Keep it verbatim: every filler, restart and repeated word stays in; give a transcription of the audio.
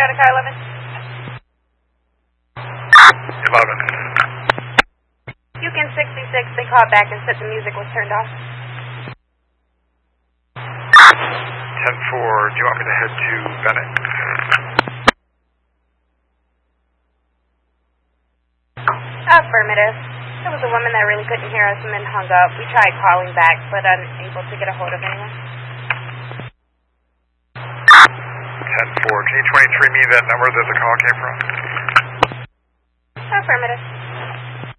out of car eleven. eleven. Yukon sixty-six, they called back and said the music was turned off. ten four, do you want me to head to Bennett? Affirmative. There was a woman that really couldn't hear us and then hung up. We tried calling back, but unable to get a hold of anyone. ten four, can you twenty-three me that number that the call came from? Affirmative.